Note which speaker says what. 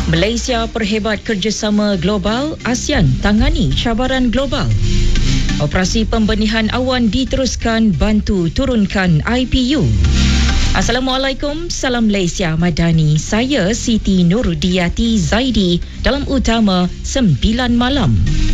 Speaker 1: Malaysia perhebat kerjasama global, ASEAN tangani cabaran global. Operasi pembenihan awan diteruskan bantu turunkan IPU. Assalamualaikum, salam Malaysia Madani. Saya Siti Nurdiati Zaidi dalam Utama 9 Malam.